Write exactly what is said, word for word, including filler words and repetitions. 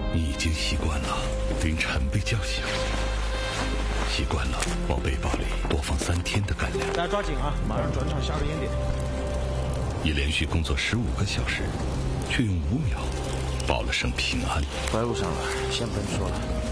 你已经习惯了凌晨被叫醒，习惯了往背包里多放三天的干粮。 大家抓紧啊，马上转场下个烟点。 你连续工作十五个小时，却用五秒报了声平安。 怪物上了，先不说了。